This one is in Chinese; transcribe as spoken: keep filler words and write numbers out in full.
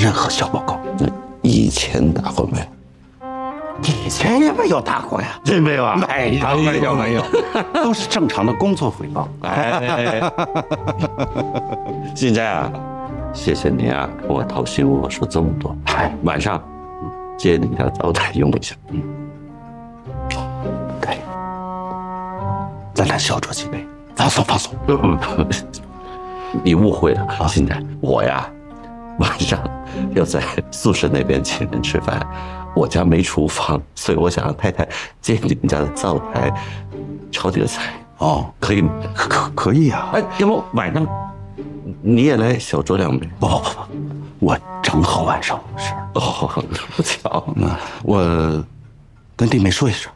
任何小报告。 以前打过没？ 以前也没有打过呀。 真没有啊？ 没有，没有，没有，都是正常的工作汇报。 哎，现在啊，谢谢您啊，跟我掏心窝说这么多。 哎， 晚上接你家灶台用一下。嗯， 对，咱俩小酌几杯，放松放松。 不不不，你误会了。现在我呀，晚上要在宿舍那边请人吃饭，我家没厨房，所以我想让太太借你们家的灶台炒几个菜。 哦， 可以吗？ 可可可以啊。 哎，要不晚上你也来小酌两杯？ 不不不不，我正好晚上有事。 哦，不巧。 嗯，我跟弟妹说一声，